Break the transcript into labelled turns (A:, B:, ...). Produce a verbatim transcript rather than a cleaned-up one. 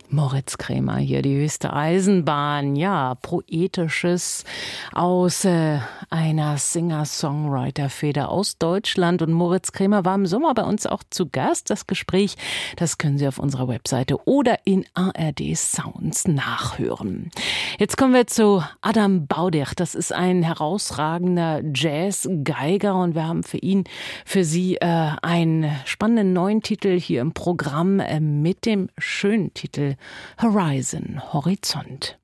A: Moritz Cremer hier, die höchste Eisenbahn, ja, Poetisches aus äh, einer Singer-Songwriter-Feder aus Deutschland. Und Moritz Cremer war im Sommer bei uns auch zu Gast. Das Gespräch, das können Sie auf unserer Webseite oder in A R D Sounds nachhören. Jetzt kommen wir zu Adam Baudich. Das ist ein herausragender Jazz-Geiger und wir haben für ihn, für Sie äh, einen spannenden neuen Titel hier im Programm äh, mit dem schönen Titel Horizon, Horizont.